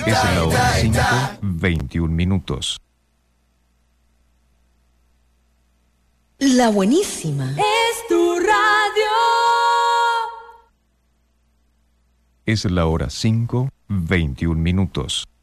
Es la hora 5:21. La buenísima. Es tu radio. Es la hora 5:21.